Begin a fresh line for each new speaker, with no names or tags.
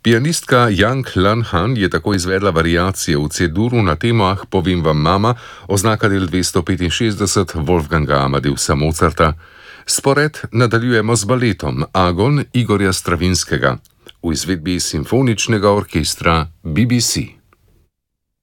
Pianistka Yang Lanhan je tako izvedla variacije v C-duru na temo Ah, povem vam mama, oznaka del 265 Wolfganga Amadeusa Mozarta. Spored nadaljujemo z baletom Agon Igorja Stravinskega v izvedbi simfoničnega orkestra BBC.